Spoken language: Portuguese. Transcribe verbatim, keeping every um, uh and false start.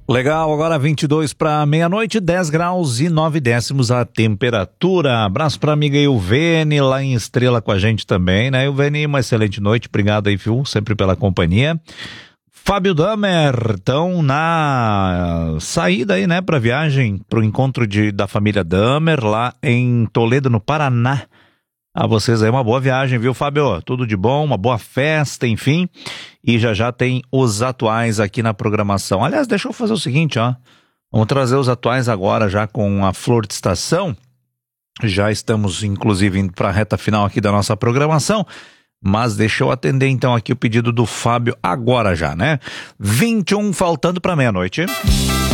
Legal, agora vinte e dois para meia-noite, dez graus e nove décimos a temperatura. Abraço para a amiga Ilvene, lá em Estrela com a gente também, né? Ilvene, uma excelente noite, obrigado aí, viu? Sempre pela companhia. Fábio Damer, estão na saída aí, né, para viagem, para o encontro de, da família Damer, lá em Toledo, no Paraná. A vocês aí uma boa viagem, viu, Fábio? Tudo de bom, uma boa festa, enfim. E já já tem os atuais aqui na programação. Aliás, deixa eu fazer o seguinte, ó. Vamos trazer os atuais agora já com a Flor de Estação. Já estamos, inclusive, indo para a reta final aqui da nossa programação. Mas deixa eu atender então aqui o pedido do Fábio agora já, né? vinte e um faltando para meia-noite.